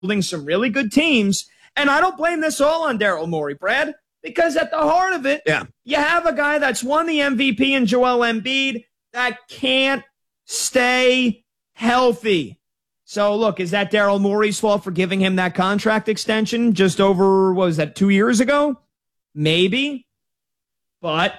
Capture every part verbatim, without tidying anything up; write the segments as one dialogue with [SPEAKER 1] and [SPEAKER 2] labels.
[SPEAKER 1] building some really good teams. And I don't blame this all on Daryl Morey, Brad, because at the heart of it,
[SPEAKER 2] yeah.
[SPEAKER 1] you have a guy that's won the M V P in Joel Embiid that can't stay healthy. So, look, is that Daryl Morey's fault for giving him that contract extension just over, what was that, two years ago? Maybe. But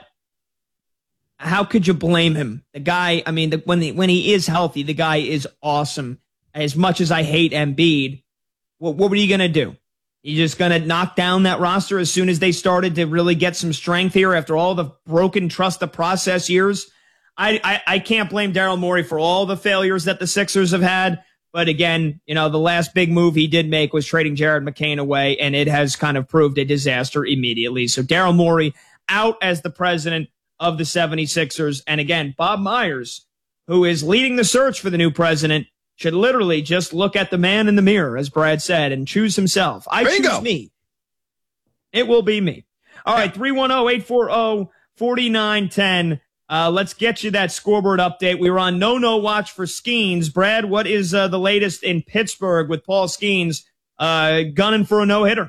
[SPEAKER 1] how could you blame him? The guy, I mean, the, when, the, when he is healthy, the guy is awesome. As much as I hate Embiid, what, what were you going to do? You just going to knock down that roster as soon as they started to really get some strength here after all the broken trust the process years? I, I, I can't blame Daryl Morey for all the failures that the Sixers have had. But again, you know, the last big move he did make was trading Jared McCain away, and it has kind of proved a disaster immediately. So Daryl Morey out as the president of the seventy-sixers. And again, Bob Myers, who is leading the search for the new president, should literally just look at the man in the mirror, as Brad said, and choose himself. I
[SPEAKER 2] Bingo.
[SPEAKER 1] choose me. It will be me. All right, three one zero, eight four zero, four nine one zero. Uh, let's get you that scoreboard update. We were on no-no watch for Skeens. Brad, what is uh, the latest in Pittsburgh with Paul Skeens uh, gunning for a no-hitter?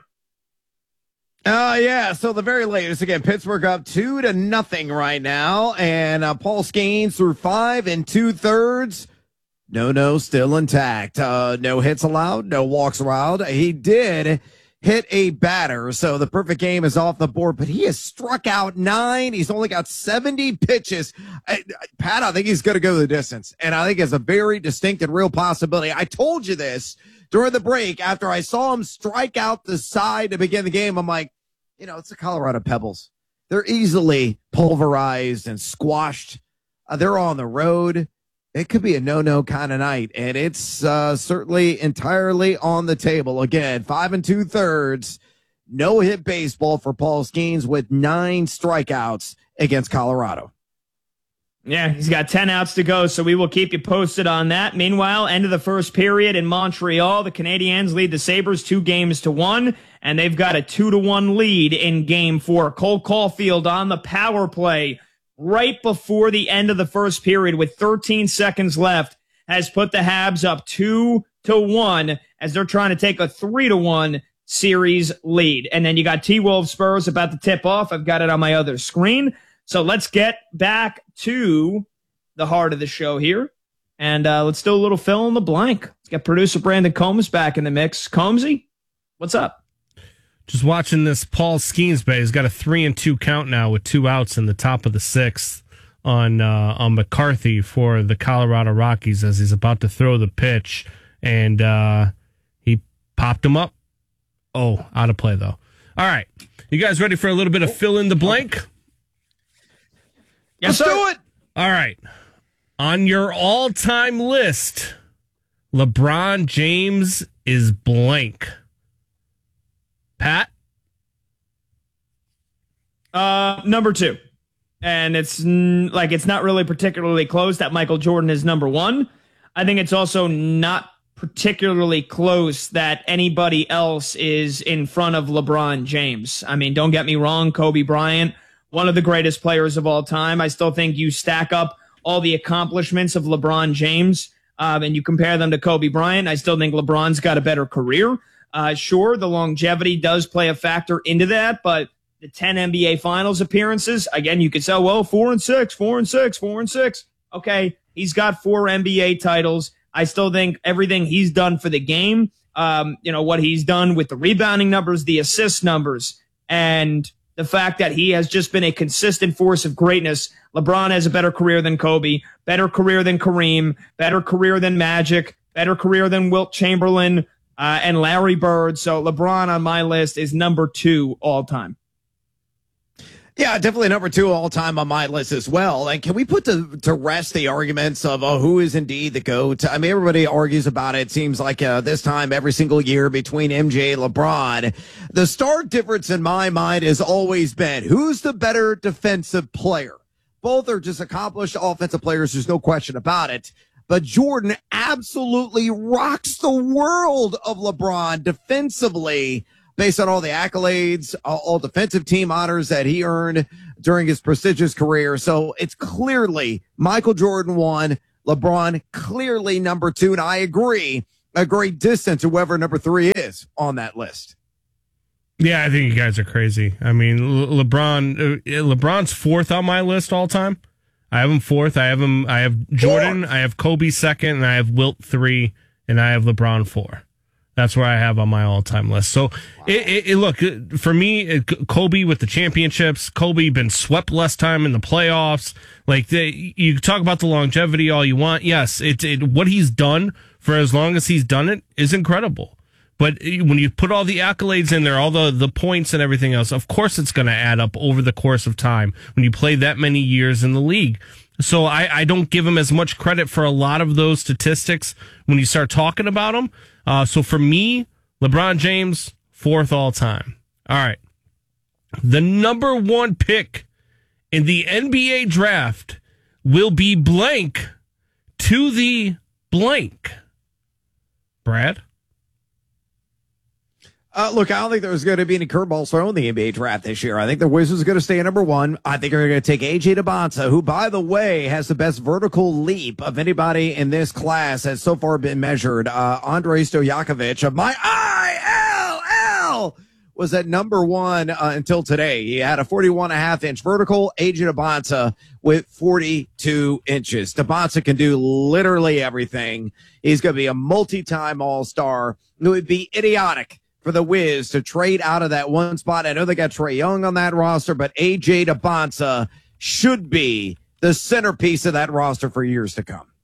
[SPEAKER 2] Uh, yeah, so the very latest, again, Pittsburgh up two to nothing right now, and uh, Paul Skeens through five and two-thirds. No-no still intact. Uh, no hits allowed, no walks allowed. He did hit a batter, so the perfect game is off the board, but he has struck out nine. He's only got seventy pitches. I, Pat, I think he's going to go the distance, and I think it's a very distinct and real possibility. I told you this during the break after I saw him strike out the side to begin the game. I'm like, you know, it's the Colorado Pebbles. They're easily pulverized and squashed. Uh, they're on the road. It could be a no-no kind of night, and it's uh, certainly entirely on the table. Again, five and two-thirds, no-hit baseball for Paul Skeens with nine strikeouts against Colorado.
[SPEAKER 1] Yeah, he's got ten outs to go, so we will keep you posted on that. Meanwhile, end of the first period in Montreal, the Canadiens lead the Sabres two games to one, and they've got a two to one lead in game four. Cole Caulfield on the power play right before the end of the first period with thirteen seconds left has put the Habs up two to one as they're trying to take a three to one series lead. And then you got T-Wolves Spurs about to tip off. I've got it on my other screen. So let's get back to the heart of the show here. And uh, let's do a little fill in the blank. Let's get producer Brandon Combs back in the mix. Combsy, what's up?
[SPEAKER 3] Just watching this Paul Skeens bay. He's got a three and two count now with two outs in the top of the sixth on uh, on McCarthy for the Colorado Rockies as he's about to throw the pitch, and uh, he popped him up. Oh, out of play though. All right, you guys ready for a little bit of fill in the blank?
[SPEAKER 1] Yes,
[SPEAKER 2] Let's
[SPEAKER 1] sir.
[SPEAKER 2] do it.
[SPEAKER 3] All right, on your all-time list, LeBron James is blank. Pat?
[SPEAKER 1] Uh, number two. And it's n- like, it's not really particularly close that Michael Jordan is number one. I think it's also not particularly close that anybody else is in front of LeBron James. I mean, don't get me wrong, Kobe Bryant, one of the greatest players of all time. I still think you stack up all the accomplishments of LeBron James um, and you compare them to Kobe Bryant. I still think LeBron's got a better career. Uh, sure, the longevity does play a factor into that, but the ten N B A Finals appearances, again, you could say, well, four and six, four and six, four and six. Okay, he's got four N B A titles. I still think everything he's done for the game, um, you know, what he's done with the rebounding numbers, the assist numbers, and the fact that he has just been a consistent force of greatness. LeBron has a better career than Kobe, better career than Kareem, better career than Magic, better career than Wilt Chamberlain, Uh, and Larry Bird. So LeBron on my list is number two all time.
[SPEAKER 2] Yeah, definitely number two all time on my list as well. And can we put to, to rest the arguments of oh, who is indeed the GOAT? I mean, everybody argues about it. It seems like uh, this time every single year between M J and LeBron. The stark difference in my mind has always been who's the better defensive player? Both are just accomplished offensive players. There's no question about it. But Jordan absolutely rocks the world of LeBron defensively based on all the accolades, all defensive team honors that he earned during his prestigious career. So it's clearly Michael Jordan one, LeBron clearly number two. And I agree a great distance to whoever number three is on that list.
[SPEAKER 3] Yeah, I think you guys are crazy. I mean, Le- LeBron, uh, LeBron's fourth on my list all time. I have him fourth. I have him. I have Jordan. Fourth. I have Kobe second, and I have Wilt three, and I have LeBron four. That's where I have on my all-time list. So, wow. it, it, it, look, for me, it, Kobe with the championships, Kobe been swept less time in the playoffs. Like, they, you talk about the longevity all you want. Yes, it, it what he's done for as long as he's done it is incredible. But when you put all the accolades in there, all the, the points and everything else, of course it's going to add up over the course of time when you play that many years in the league. So I, I don't give him as much credit for a lot of those statistics when you start talking about them. Uh, so for me, LeBron James, fourth all time. All right. The number one pick in the N B A draft will be blank to the blank. Brad?
[SPEAKER 2] Uh, look, I don't think there's going to be any curveballs thrown in the N B A draft this year. I think the Wizards are going to stay at number one. I think they're going to take A J Debonsa, who, by the way, has the best vertical leap of anybody in this class has so far been measured. Uh, Andrei Stojakovic of my I L L was at number one uh, until today. He had a forty-one and a half inch vertical. A J Debonsa with forty-two inches. Debonsa can do literally everything. He's going to be a multi-time all-star. It would be idiotic for the Wiz to trade out of that one spot. I know they got Trae Young on that roster, but A J Debonsa should be the centerpiece of that roster for years to come.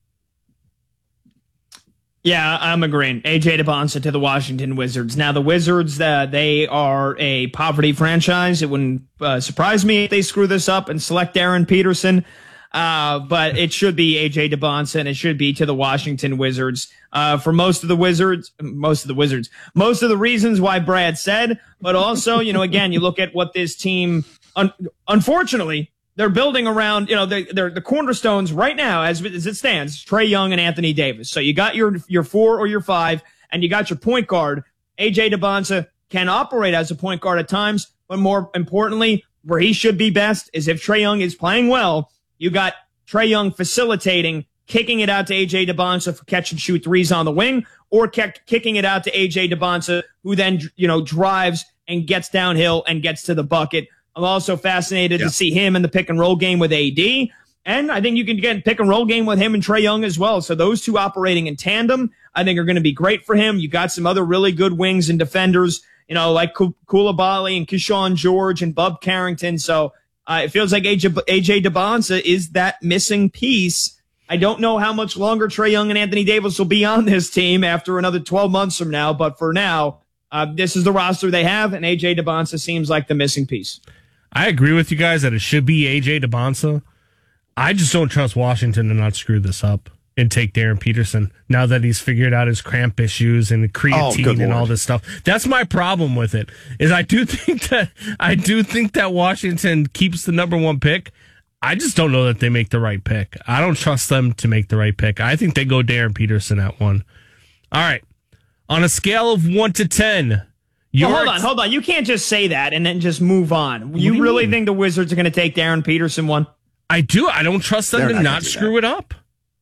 [SPEAKER 1] Yeah, I'm agreeing. A J Debonsa to the Washington Wizards. Now, the Wizards, uh, they are a poverty franchise. It wouldn't uh, surprise me if they screw this up and select Darren Peterson. Uh, but it should be A J Debonsa, and it should be to the Washington Wizards. Uh, for most of the Wizards, most of the Wizards, most of the reasons why Brad said, but also, you know, again, you look at what this team, un- unfortunately, they're building around, you know, they're, they're the cornerstones right now, as, as it stands, Trae Young and Anthony Davis. So you got your, your four or your five, and you got your point guard. A J Debonsa can operate as a point guard at times, but more importantly, where he should be best is if Trae Young is playing well. You got Trae Young facilitating, kicking it out to A J Debonsa for catch and shoot threes on the wing, or kick, kicking it out to A J Debonsa, who then, you know, drives and gets downhill and gets to the bucket. I'm also fascinated yeah. to see him in the pick and roll game with A D. And I think you can get pick and roll game with him and Trae Young as well. So those two operating in tandem, I think are going to be great for him. You got some other really good wings and defenders, you know, like Koulibaly and Keyshawn George and Bub Carrington. So, Uh, it feels like A J, A J Debonsa is that missing piece. I don't know how much longer Trae Young and Anthony Davis will be on this team after another twelve months from now, but for now, uh, this is the roster they have, and A J Debonsa seems like the missing piece.
[SPEAKER 3] I agree with you guys that it should be A J Debonsa. I just don't trust Washington to not screw this up and take Darren Peterson now that he's figured out his cramp issues and the creatine oh, and all this stuff. That's my problem with it. Is I do think that I do think that Washington keeps the number one pick. I just don't know that they make the right pick. I don't trust them to make the right pick. I think they go Darren Peterson at one. All right. On a scale of one to ten,
[SPEAKER 1] well, hold on, hold on. You can't just say that and then just move on. You, you really mean? think the Wizards are going to take Darren Peterson one?
[SPEAKER 3] I do. I don't trust them They're to not, not screw that. it up.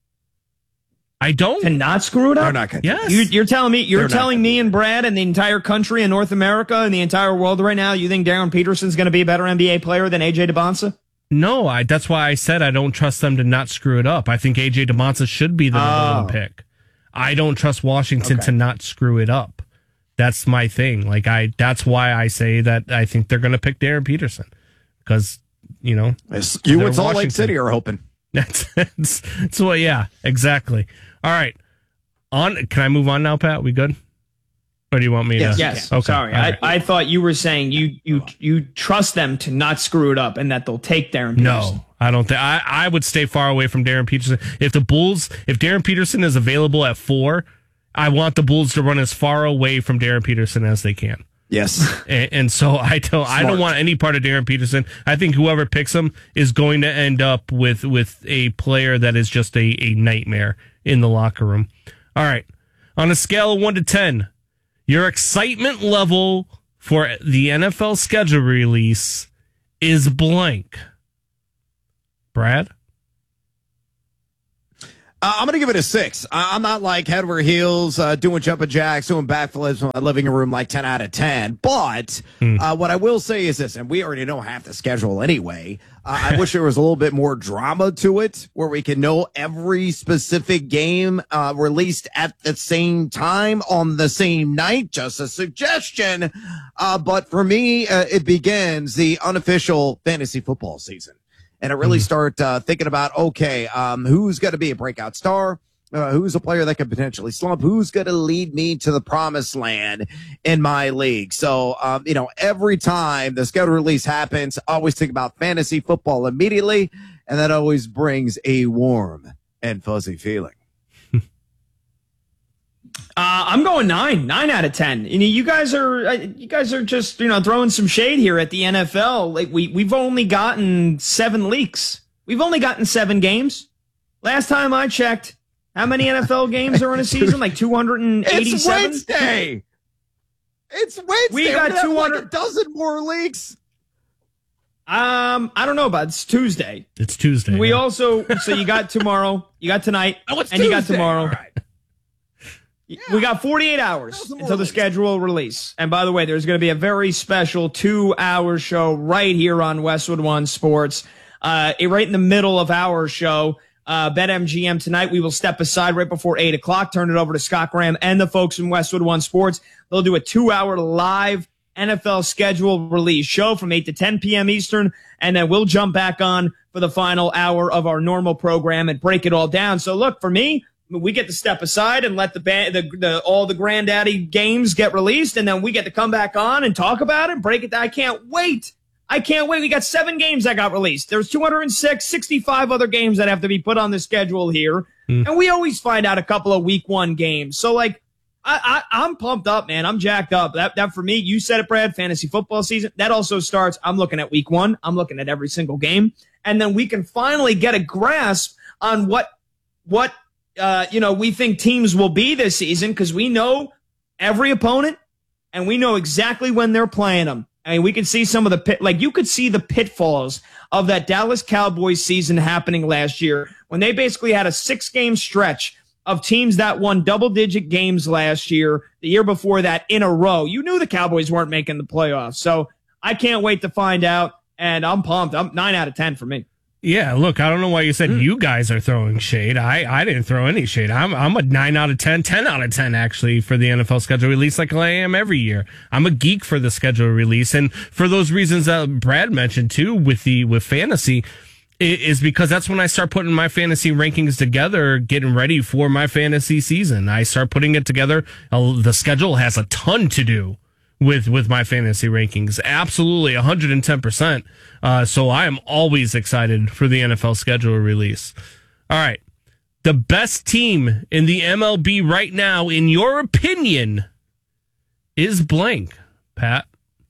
[SPEAKER 3] I don't.
[SPEAKER 1] To not screw it up?
[SPEAKER 2] They're not going to.
[SPEAKER 3] Yes.
[SPEAKER 1] You, you're telling me, you're
[SPEAKER 2] They're
[SPEAKER 1] telling me and Brad and the entire country and North America and the entire world right now, you think Darren Peterson's going to be a better N B A player than A J Debonsa?
[SPEAKER 3] No, I, that's why I said I don't trust them to not screw it up. I think A J Debonsa should be the number
[SPEAKER 1] oh.
[SPEAKER 3] one pick. I don't trust Washington okay. to not screw it up. That's my thing. Like I, that's why I say that I think they're going to pick Darren Peterson because, you know,
[SPEAKER 2] it's, you and Salt Lake City are hoping.
[SPEAKER 3] That's, that's, that's what, yeah, exactly. All right. On, can I move on now, Pat? We good? Or do you want me
[SPEAKER 1] yes,
[SPEAKER 3] to?
[SPEAKER 1] Yes.
[SPEAKER 3] Okay.
[SPEAKER 1] Sorry.
[SPEAKER 3] Right.
[SPEAKER 1] I, I thought you were saying you, you, you trust them to not screw it up and that they'll take Darren Peterson.
[SPEAKER 3] No, I don't think. I, I would stay far away from Darren Peterson. If the Bulls, if Darren Peterson is available at four, I want the Bulls to run as far away from Darren Peterson as they can.
[SPEAKER 2] Yes.
[SPEAKER 3] And, and so I don't, Smart. I don't want any part of Darren Peterson. I think whoever picks him is going to end up with, with a player that is just a, a nightmare in the locker room. All right. On a scale of one to ten, your excitement level for the N F L schedule release is blank. Brad?
[SPEAKER 2] Uh, I'm going to give it a six. I- I'm not like head over heels, uh, doing jumping jacks, doing backflips in my living room like ten out of ten. But
[SPEAKER 3] Hmm.
[SPEAKER 2] uh, what I will say is this, and we already know half the schedule anyway. Uh, I wish there was a little bit more drama to it where we can know every specific game uh, released at the same time on the same night. Just a suggestion. Uh, but for me, uh, it begins the unofficial fantasy football season. And I really start uh, thinking about, okay, um, who's going to be a breakout star? Uh, who's a player that could potentially slump? Who's going to lead me to the promised land in my league? So, um, you know, every time the schedule release happens, I always think about fantasy football immediately. And that always brings a warm and fuzzy feeling.
[SPEAKER 1] Uh, I'm going nine, nine out of ten. You know, you guys are, uh, you guys are just, you know, throwing some shade here at the N F L. Like we, we've only gotten seven leaks. We've only gotten seven games. Last time I checked, how many N F L games are in a season? Like two hundred eighty-seven.
[SPEAKER 2] It's Wednesday. It's Wednesday.
[SPEAKER 1] We got two hundred
[SPEAKER 2] like a dozen more leaks.
[SPEAKER 1] Um, I don't know about it's Tuesday.
[SPEAKER 3] It's Tuesday.
[SPEAKER 1] We
[SPEAKER 3] yeah.
[SPEAKER 1] also, so you got tomorrow, you got tonight,
[SPEAKER 2] Oh, it's
[SPEAKER 1] and you got
[SPEAKER 2] Tuesday.
[SPEAKER 1] tomorrow.
[SPEAKER 2] All right.
[SPEAKER 1] We got forty-eight hours until the schedule release. And by the way, there's going to be a very special two-hour show right here on Westwood One Sports. Uh, right in the middle of our show, uh, BetMGM tonight. We will step aside right before eight o'clock, turn it over to Scott Graham and the folks from Westwood One Sports. They'll do a two-hour live N F L schedule release show from eight to ten p.m. Eastern, and then we'll jump back on for the final hour of our normal program and break it all down. So look, for me, we get to step aside and let the, band, the, the all the granddaddy games get released, and then we get to come back on and talk about it, break it down. I can't wait. I can't wait. We got seven games that got released. There's two hundred six, sixty-five other games that have to be put on the schedule here, mm. and we always find out a couple of week one games. So, like, I, I, I'm pumped up, man. I'm jacked up. That, that for me, you said it, Brad, fantasy football season. That also starts, I'm looking at week one. I'm looking at every single game, and then we can finally get a grasp on what what. Uh, you know, we think teams will be this season because we know every opponent and we know exactly when they're playing them. I mean, we can see some of the pit, like you could see the pitfalls of that Dallas Cowboys season happening last year when they basically had a six game stretch of teams that won double digit games last year, the year before that in a row. You knew the Cowboys weren't making the playoffs. So I can't wait to find out. And I'm pumped. I'm nine out of ten for me.
[SPEAKER 3] Yeah, look, I don't know why you said mm. you guys are throwing shade. I, I didn't throw any shade. I'm I'm a nine out of ten, ten out of ten actually for the N F L schedule release like I am every year. I'm a geek for the schedule release, and for those reasons that Brad mentioned too with the with fantasy is because that's when I start putting my fantasy rankings together, getting ready for my fantasy season. I start putting it together. The schedule has a ton to do with with my fantasy rankings. Absolutely, one hundred ten percent. Uh, so I am always excited for the N F L schedule release. All right. The best team in the M L B right now, in your opinion, is blank, Pat.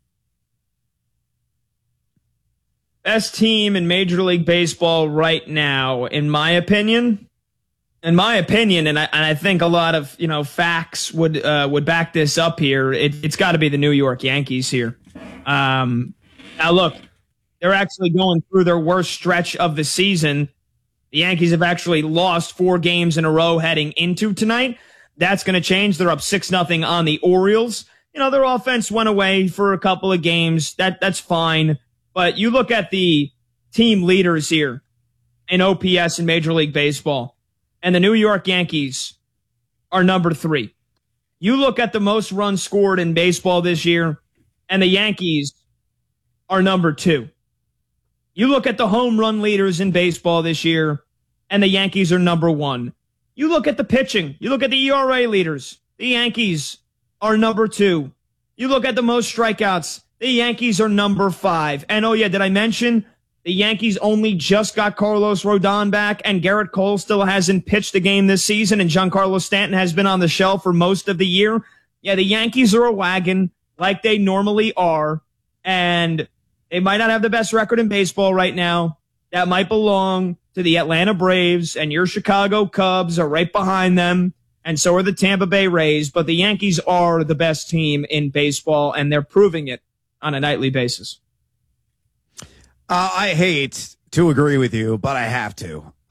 [SPEAKER 1] Best team in Major League Baseball right now, in my opinion, in my opinion, and I, and I think a lot of, you know, facts would uh, would back this up here. It, it's got to be the New York Yankees here. Um, now, look, they're actually going through their worst stretch of the season. The Yankees have actually lost four games in a row heading into tonight. That's going to change. They're up six nothing on the Orioles. You know, their offense went away for a couple of games. That That's fine. But you look at the team leaders here in O P S in Major League Baseball, and the New York Yankees are number three. You look at the most runs scored in baseball this year, and the Yankees are number two. You look at the home run leaders in baseball this year, and the Yankees are number one. You look at the pitching. You look at the E R A leaders. The Yankees are number two. You look at the most strikeouts. The Yankees are number five. And oh yeah, did I mention the Yankees only just got Carlos Rodon back, and Garrett Cole still hasn't pitched a game this season, and Giancarlo Stanton has been on the shelf for most of the year? Yeah, the Yankees are a wagon like they normally are, and they might not have the best record in baseball right now. That might belong to the Atlanta Braves, and your Chicago Cubs are right behind them, and so are the Tampa Bay Rays. But the Yankees are the best team in baseball, and they're proving it on a nightly basis.
[SPEAKER 2] Uh, I hate to agree with you, but I have to.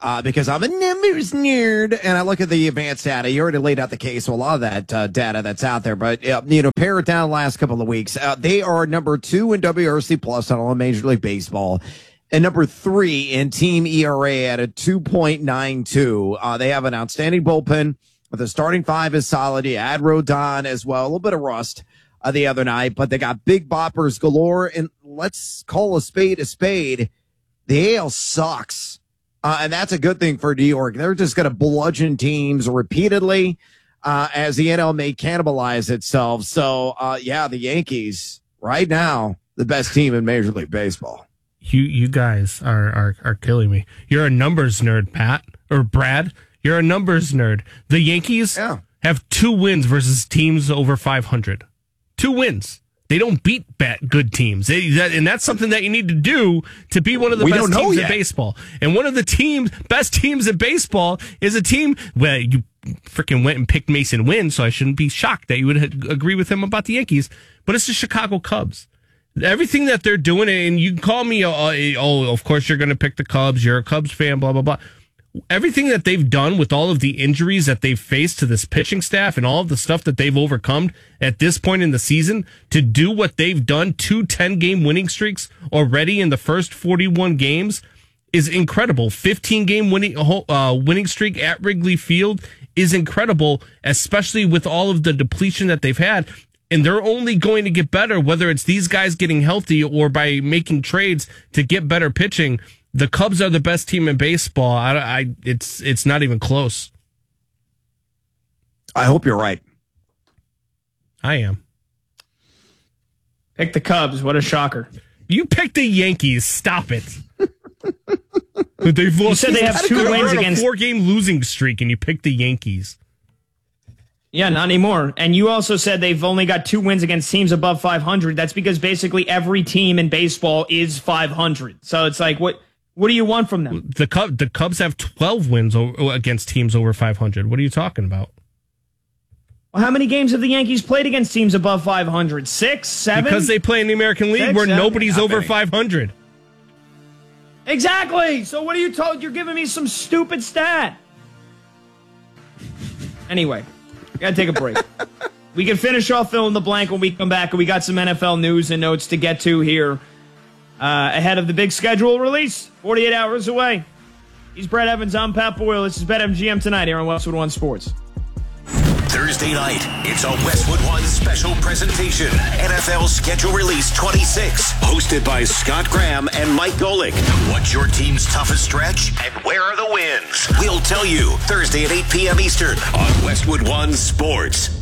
[SPEAKER 2] Uh, because I'm a numbers nerd, and I look at the advanced data. You already laid out the case, so a lot of that uh, data that's out there. But, uh, you know, pare it down the last couple of weeks. Uh, they are number two in W R C plus on all Major League Baseball, and number three in team E R A at a two point nine two. Uh, they have an outstanding bullpen. The starting five is solid. You add Rodon as well. A little bit of rust uh, the other night, but they got big boppers galore. And let's call a spade a spade. The A L sucks. Uh, and that's a good thing for New York. They're just going to bludgeon teams repeatedly uh, as the N L may cannibalize itself. So, uh, yeah, the Yankees right now, the best team in Major League Baseball.
[SPEAKER 3] You you guys are, are, are killing me. You're a numbers nerd, Pat, or Brad. You're a numbers nerd. The Yankees
[SPEAKER 2] yeah.
[SPEAKER 3] have two wins versus teams over five hundred. Two wins. They don't beat bad, good teams. They, that, and that's something that you need to do to be one of the
[SPEAKER 2] we
[SPEAKER 3] best teams
[SPEAKER 2] yet.
[SPEAKER 3] in baseball. And one of the teams, best teams in baseball is a team where you freaking went and picked Mason Wynn, so I shouldn't be shocked that you would ha- agree with him about the Yankees. But it's the Chicago Cubs. Everything that they're doing, and you can call me, uh, oh, of course you're going to pick the Cubs. You're a Cubs fan, blah, blah, blah. Everything that they've done with all of the injuries that they've faced to this pitching staff and all of the stuff that they've overcome at this point in the season to do what they've done, two ten-game winning streaks already in the first forty-one games, is incredible. fifteen-game winning uh, winning streak at Wrigley Field is incredible, especially with all of the depletion that they've had. And they're only going to get better, whether it's these guys getting healthy or by making trades to get better pitching. The Cubs are the best team in baseball. I, I, it's it's not even close.
[SPEAKER 2] I hope you're right.
[SPEAKER 3] I am.
[SPEAKER 1] Pick the Cubs. What a shocker.
[SPEAKER 3] You picked the Yankees. Stop it. They've lost.
[SPEAKER 1] You said they have two wins
[SPEAKER 3] a
[SPEAKER 1] against
[SPEAKER 3] four-game losing streak, and you picked the Yankees.
[SPEAKER 1] Yeah, not anymore. And you also said they've only got two wins against teams above five hundred. That's because basically every team in baseball is five hundred. So it's like, what what do you want from them?
[SPEAKER 3] The Cubs, the Cubs have twelve wins against teams over five hundred. What are you talking about?
[SPEAKER 1] Well, how many games have the Yankees played against teams above five hundred? Six, seven?
[SPEAKER 3] Because they play in the American League
[SPEAKER 1] Six,
[SPEAKER 3] where
[SPEAKER 1] seven?
[SPEAKER 3] nobody's
[SPEAKER 2] Not
[SPEAKER 3] over
[SPEAKER 2] many.
[SPEAKER 3] five hundred.
[SPEAKER 1] Exactly. So what are you told? You're giving me some stupid stat. Anyway, gotta take a break. We can finish off fill in the blank when we come back, and we got some N F L news and notes to get to here uh, ahead of the big schedule release, forty-eight hours away. He's Brett Evans. I'm Pat Boyle. This is BetMGM tonight here on Westwood One Sports.
[SPEAKER 4] Thursday night, it's a Westwood One special presentation. N F L Schedule Release twenty-six, hosted by Scott Graham and Mike Golick. What's your team's toughest stretch, and where are the wins? We'll tell you Thursday at eight p.m. Eastern on Westwood One Sports.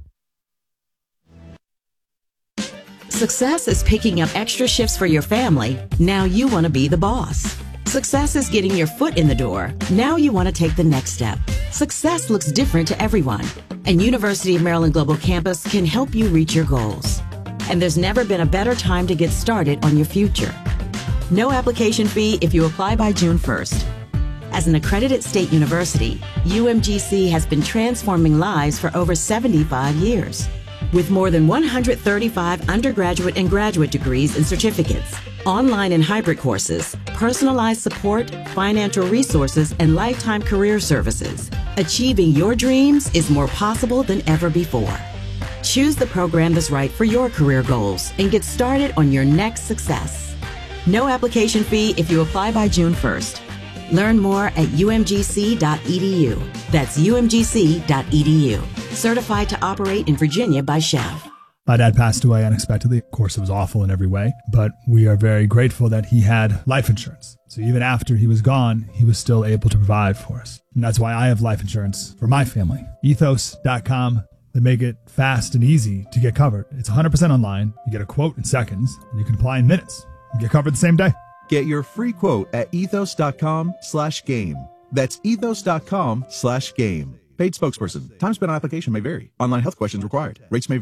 [SPEAKER 5] Success is picking up extra shifts for your family. Now you want to be the boss. Success is getting your foot in the door. Now you want to take the next step. Success looks different to everyone, and University of Maryland Global Campus can help you reach your goals. And there's never been a better time to get started on your future. No application fee if you apply by June first. As an accredited state university, U M G C has been transforming lives for over seventy-five years. With more than one hundred thirty-five undergraduate and graduate degrees and certificates, online and hybrid courses, personalized support, financial resources, and lifetime career services, achieving your dreams is more possible than ever before. Choose the program that's right for your career goals and get started on your next success. No application fee if you apply by June first. Learn more at U M G C dot E D U. That's U M G C dot E D U. Certified to operate in Virginia by Chev.
[SPEAKER 6] My dad passed away unexpectedly. Of course, it was awful in every way, but we are very grateful that he had life insurance. So even after he was gone, he was still able to provide for us. And that's why I have life insurance for my family. ethos dot com. They make it fast and easy to get covered. It's one hundred percent online. You get a quote in seconds, and you can apply in minutes. You get covered the same day.
[SPEAKER 7] Get your free quote at ethos dot com slash game. That's ethos dot com slash game. Paid spokesperson. Time spent on application may vary. Online health questions required. Rates may vary.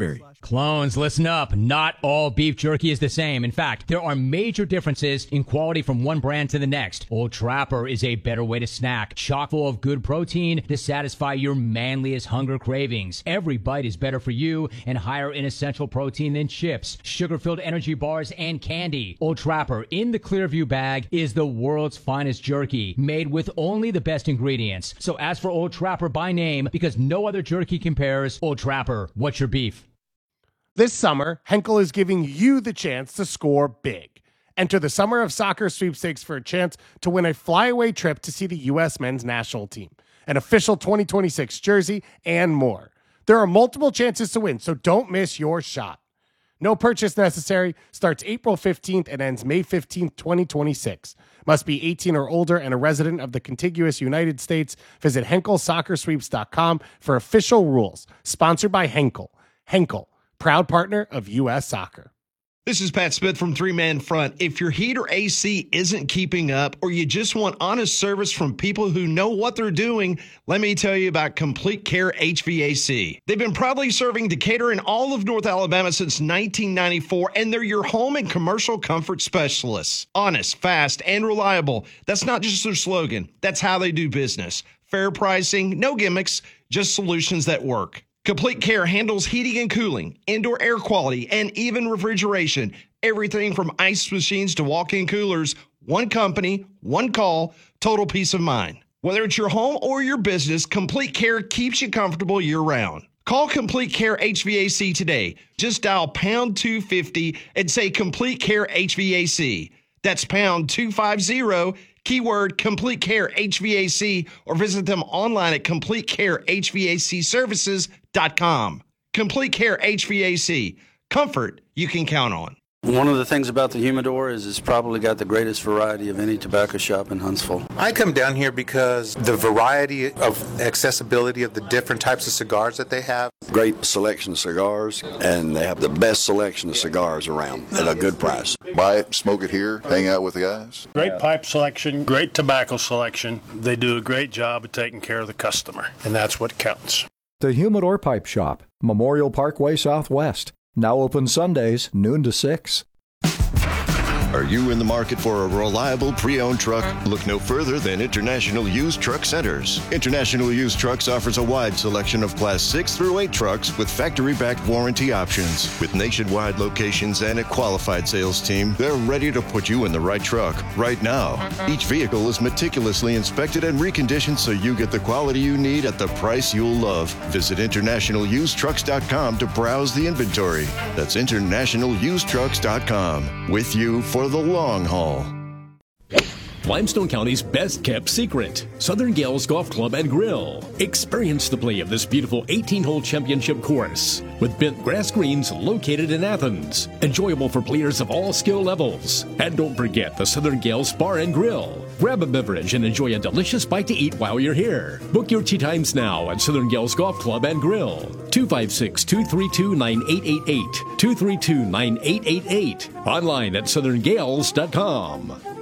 [SPEAKER 8] Clones, listen up. Not all beef jerky is the same. In fact, there are major differences in quality from one brand to the next. Old Trapper is a better way to snack, chock full of good protein to satisfy your manliest hunger cravings. Every bite is better for you and higher in essential protein than chips, sugar-filled energy bars, and candy. Old Trapper in the Clearview bag is the world's finest jerky, made with only the best ingredients. So ask for Old Trapper by name because no other jerky compares. Old Trapper, what's your beef?
[SPEAKER 9] This summer, Henkel is giving you the chance to score big. Enter the Summer of Soccer sweepstakes for a chance to win a flyaway trip to see the U S men's national team, an official twenty twenty-six jersey, and more. There are multiple chances to win, so don't miss your shot. No purchase necessary. Starts April fifteenth and ends May fifteenth, twenty twenty-six. Must be eighteen or older and a resident of the contiguous United States. Visit Henkel Soccer Sweeps dot com for official rules. Sponsored by Henkel. Henkel, proud partner of U S Soccer.
[SPEAKER 10] This is Pat Smith from Three Man Front. If your heat or A C isn't keeping up, or you just want honest service from people who know what they're doing, let me tell you about Complete Care H V A C. They've been proudly serving Decatur and all of North Alabama since nineteen ninety-four, and they're your home and commercial comfort specialists. Honest, fast, and reliable. That's not just their slogan. That's how they do business. Fair pricing, no gimmicks, just solutions that work. Complete Care handles heating and cooling, indoor air quality, and even refrigeration. Everything from ice machines to walk-in coolers. One company, one call, total peace of mind. Whether it's your home or your business, Complete Care keeps you comfortable year-round. Call Complete Care H V A C today. Just dial pound two fifty and say Complete Care H V A C. That's pound two fifty, keyword Complete Care H V A C, or visit them online at complete care h v a c services dot com. Complete Care H V A C. Comfort you can count on.
[SPEAKER 11] One of the things about the Humidor is it's probably got the greatest variety of any tobacco shop in Huntsville.
[SPEAKER 12] I come down here because the variety of accessibility of the different types of cigars that they have.
[SPEAKER 13] Great selection of cigars, and they have the best selection of cigars around at a good price.
[SPEAKER 14] Buy it, smoke it here, hang out with the guys.
[SPEAKER 15] Great pipe selection, great tobacco selection. They do a great job of taking care of the customer, and that's what counts.
[SPEAKER 16] The Humidor Pipe Shop, Memorial Parkway Southwest. Now open Sundays, noon to six.
[SPEAKER 17] Are you in the market for a reliable pre-owned truck? Look no further than International Used Truck Centers. International Used Trucks offers a wide selection of Class six through eight trucks with factory-backed warranty options. With nationwide locations and a qualified sales team, they're ready to put you in the right truck right now. Each vehicle is meticulously inspected and reconditioned so you get the quality you need at the price you'll love. Visit international used trucks dot com to browse the inventory. That's international used trucks dot com. With you for the long haul.
[SPEAKER 18] Limestone County's best-kept secret, Southern Gales Golf Club and Grill. Experience the play of this beautiful eighteen-hole championship course with bent grass greens located in Athens. Enjoyable for players of all skill levels. And don't forget the Southern Gales Bar and Grill. Grab a beverage and enjoy a delicious bite to eat while you're here. Book your tee times now at Southern Gales Golf Club and Grill. two five six, two three two, nine eight eight eight. two three two, nine eight eight eight. Online at southern gales dot com.